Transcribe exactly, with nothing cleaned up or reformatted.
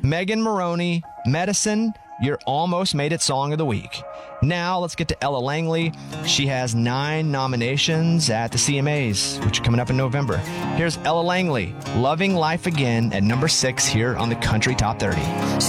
Megan Maroney, Medicine, you're almost made it Song of the Week. Now let's get to Ella Langley. She has nine nominations at the C M As, which are coming up in November. Here's Ella Langley, Loving Life Again, at number six here on the Country Top thirty.